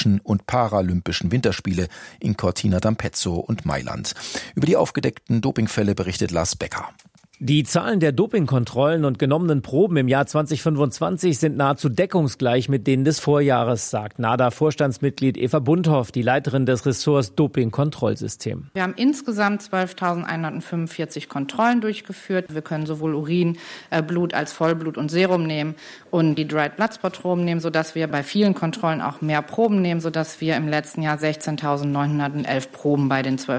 Olympischen und Paralympischen Winterspiele in Cortina d'Ampezzo und Mailand. Über die aufgedeckten Dopingfälle berichtet Lars Becker. Die Zahlen der Dopingkontrollen und genommenen Proben im Jahr 2025 sind nahezu deckungsgleich mit denen des Vorjahres, sagt NADA-Vorstandsmitglied Eva Bundhoff, die Leiterin des Ressorts Dopingkontrollsystem. Wir haben insgesamt 12.145 Kontrollen durchgeführt. Wir können sowohl Urin, Blut als Vollblut und Serum nehmen und die Dried Blood Spot Proben nehmen, sodass wir bei vielen Kontrollen auch mehr Proben nehmen, sodass wir im letzten Jahr 16.911 Proben bei den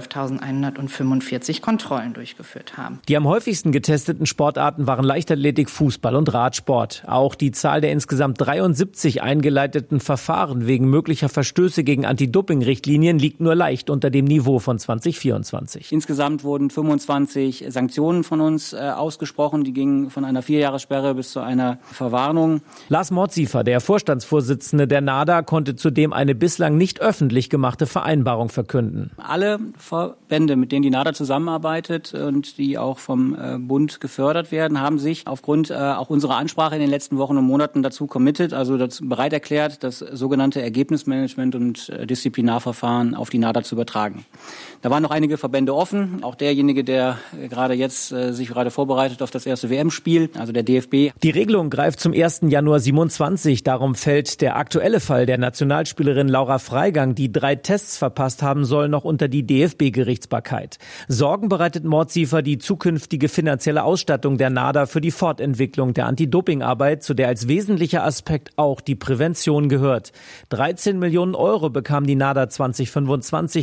12.145 Kontrollen durchgeführt haben. Die am häufigsten getesteten Sportarten waren Leichtathletik, Fußball und Radsport. Auch die Zahl der insgesamt 73 eingeleiteten Verfahren wegen möglicher Verstöße gegen Anti-Doping-Richtlinien liegt nur leicht unter dem Niveau von 2024. Insgesamt wurden 25 Sanktionen von uns ausgesprochen. Die gingen von einer 4-Jahressperre bis zu einer Verwarnung. Lars Mordziefer, der Vorstandsvorsitzende der NADA, konnte zudem eine bislang nicht öffentlich gemachte Vereinbarung verkünden. Alle Verbände, mit denen die NADA zusammenarbeitet und die auch vom Bund gefördert werden, haben sich aufgrund auch unserer Ansprache in den letzten Wochen und Monaten dazu committed, also dazu bereit erklärt, das sogenannte Ergebnismanagement und Disziplinarverfahren auf die NADA zu übertragen. Da waren noch einige Verbände offen, auch derjenige, der gerade jetzt sich gerade vorbereitet auf das erste WM-Spiel, also der DFB. Die Regelung greift zum 1. Januar 27. Darum fällt der aktuelle Fall der Nationalspielerin Laura Freigang, die 3 Tests verpasst haben soll, noch unter die DFB-Gerichtsbarkeit. Sorgen bereitet Mordziefer die zukünftige finanzielle Ausstattung der NADA für die Fortentwicklung der Anti-Doping-Arbeit, zu der als wesentlicher Aspekt auch die Prävention gehört. 13 Millionen Euro bekam die NADA 2025,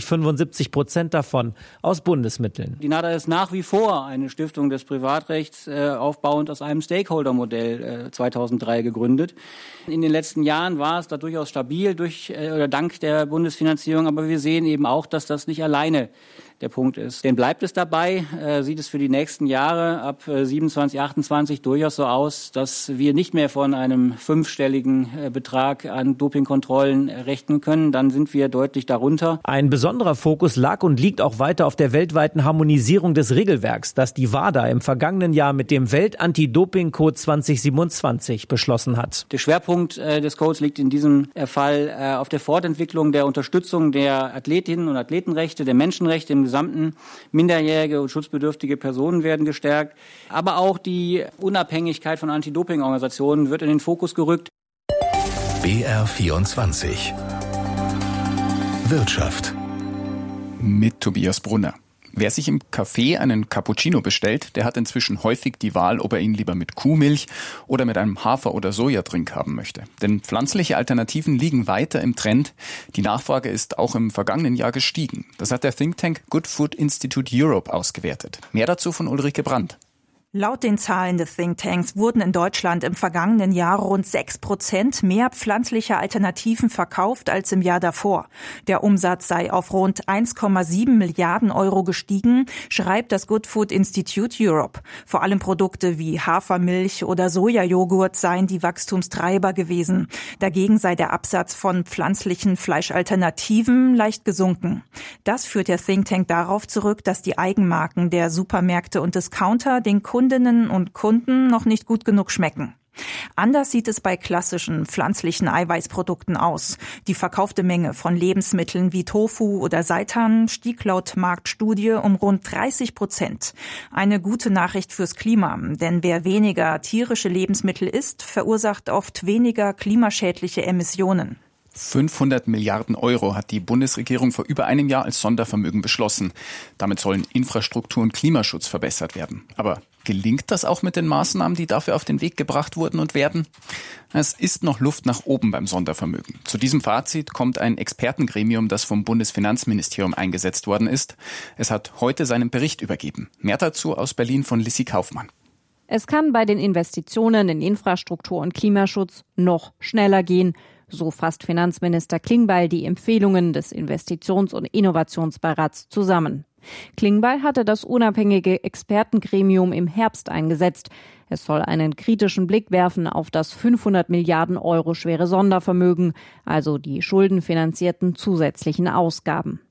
75% davon aus Bundesmitteln. Die NADA ist nach wie vor eine Stiftung des Privatrechts, aufbauend aus einem Stakeholder-Modell 2003 gegründet. In den letzten Jahren war es da durchaus stabil dank der Bundesfinanzierung, aber wir sehen eben auch, dass das nicht alleine der Punkt ist. Denn bleibt es dabei, sieht es für die nächsten Jahre ab 27, 28 durchaus so aus, dass wir nicht mehr von einem 5-stelligen Betrag an Dopingkontrollen rechnen können. Dann sind wir deutlich darunter. Ein besonderer Fokus lag und liegt auch weiter auf der weltweiten Harmonisierung des Regelwerks, das die WADA im vergangenen Jahr mit dem Welt-Anti-Doping-Code 2027 beschlossen hat. Der Schwerpunkt des Codes liegt in diesem Fall auf der Fortentwicklung der Unterstützung der Athletinnen und Athletenrechte, der Menschenrechte im Gesamten. Minderjährige und schutzbedürftige Personen werden gestärkt. Aber auch die Unabhängigkeit von Anti-Doping-Organisationen wird in den Fokus gerückt. BR24 Wirtschaft mit Tobias Brunner. Wer sich im Café einen Cappuccino bestellt, der hat inzwischen häufig die Wahl, ob er ihn lieber mit Kuhmilch oder mit einem Hafer- oder Sojadrink haben möchte. Denn pflanzliche Alternativen liegen weiter im Trend. Die Nachfrage ist auch im vergangenen Jahr gestiegen. Das hat der Think Tank Good Food Institute Europe ausgewertet. Mehr dazu von Ulrike Brandt. Laut den Zahlen des Thinktanks wurden in Deutschland im vergangenen Jahr rund 6% mehr pflanzliche Alternativen verkauft als im Jahr davor. Der Umsatz sei auf rund 1,7 Milliarden Euro gestiegen, schreibt das Good Food Institute Europe. Vor allem Produkte wie Hafermilch oder Sojajoghurt seien die Wachstumstreiber gewesen. Dagegen sei der Absatz von pflanzlichen Fleischalternativen leicht gesunken. Das führt der Think Tank darauf zurück, dass die Eigenmarken der Supermärkte und Discounter den Kundinnen und Kunden noch nicht gut genug schmecken. Anders sieht es bei klassischen pflanzlichen Eiweißprodukten aus. Die verkaufte Menge von Lebensmitteln wie Tofu oder Seitan stieg laut Marktstudie um rund 30%. Eine gute Nachricht fürs Klima, denn wer weniger tierische Lebensmittel isst, verursacht oft weniger klimaschädliche Emissionen. 500 Milliarden Euro hat die Bundesregierung vor über einem Jahr als Sondervermögen beschlossen. Damit sollen Infrastruktur und Klimaschutz verbessert werden. Aber gelingt das auch mit den Maßnahmen, die dafür auf den Weg gebracht wurden und werden? Es ist noch Luft nach oben beim Sondervermögen. Zu diesem Fazit kommt ein Expertengremium, das vom Bundesfinanzministerium eingesetzt worden ist. Es hat heute seinen Bericht übergeben. Mehr dazu aus Berlin von Lissi Kaufmann. Es kann bei den Investitionen in Infrastruktur und Klimaschutz noch schneller gehen. So fasst Finanzminister Klingbeil die Empfehlungen des Investitions- und Innovationsbeirats zusammen. Klingbeil hatte das unabhängige Expertengremium im Herbst eingesetzt. Es soll einen kritischen Blick werfen auf das 500 Milliarden Euro schwere Sondervermögen, also die schuldenfinanzierten zusätzlichen Ausgaben.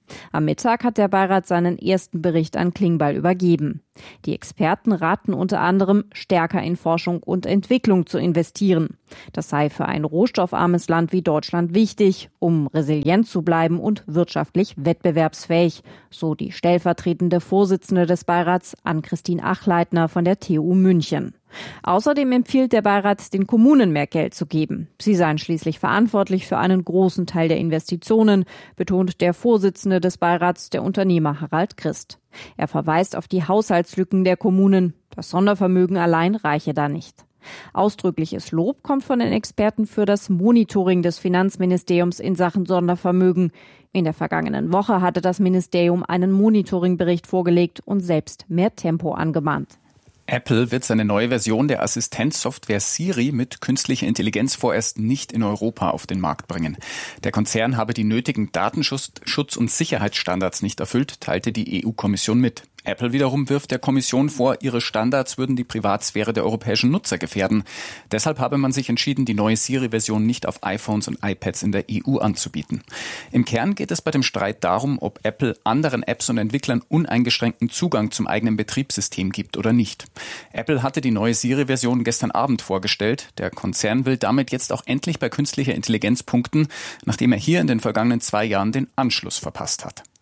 Am Mittag hat der Beirat seinen ersten Bericht an Klingbeil übergeben. Die Experten raten unter anderem, stärker in Forschung und Entwicklung zu investieren. Das sei für ein rohstoffarmes Land wie Deutschland wichtig, um resilient zu bleiben und wirtschaftlich wettbewerbsfähig, so die stellvertretende Vorsitzende des Beirats, Ann-Christine Achleitner von der TU München. Außerdem empfiehlt der Beirat, den Kommunen mehr Geld zu geben. Sie seien schließlich verantwortlich für einen großen Teil der Investitionen, betont der Vorsitzende des Beirats, der Unternehmer Harald Christ. Er verweist auf die Haushaltslücken der Kommunen. Das Sondervermögen allein reiche da nicht. Ausdrückliches Lob kommt von den Experten für das Monitoring des Finanzministeriums in Sachen Sondervermögen. In der vergangenen Woche hatte das Ministerium einen Monitoringbericht vorgelegt und selbst mehr Tempo angemahnt. Apple wird seine neue Version der Assistenzsoftware Siri mit künstlicher Intelligenz vorerst nicht in Europa auf den Markt bringen. Der Konzern habe die nötigen Datenschutz- und Sicherheitsstandards nicht erfüllt, teilte die EU-Kommission mit. Apple wiederum wirft der Kommission vor, ihre Standards würden die Privatsphäre der europäischen Nutzer gefährden. Deshalb habe man sich entschieden, die neue Siri-Version nicht auf iPhones und iPads in der EU anzubieten. Im Kern geht es bei dem Streit darum, ob Apple anderen Apps und Entwicklern uneingeschränkten Zugang zum eigenen Betriebssystem gibt oder nicht. Apple hatte die neue Siri-Version gestern Abend vorgestellt. Der Konzern will damit jetzt auch endlich bei künstlicher Intelligenz punkten, nachdem er hier in den vergangenen 2 Jahren den Anschluss verpasst hat.